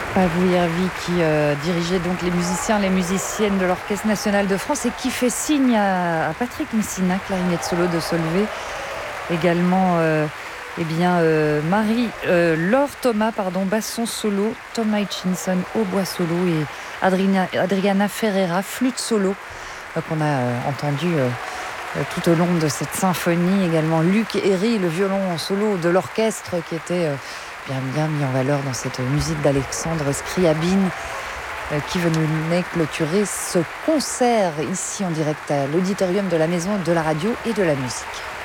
Pavouillervi qui dirigeait donc les musiciens, les musiciennes de l'Orchestre national de France et qui fait signe à Patrick Messina, clarinette solo, de se lever. Également, Laure Thomas, basson solo, Thomas Hutchinson, hautbois solo et Adriana Ferreira, flûte solo, qu'on a entendu tout au long de cette symphonie. Également Luc Herry, le violon solo de l'orchestre qui était bien mis en valeur dans cette musique d'Alexandre Scriabine qui venait clôturer ce concert ici en direct à l'auditorium de la Maison de la Radio et de la Musique.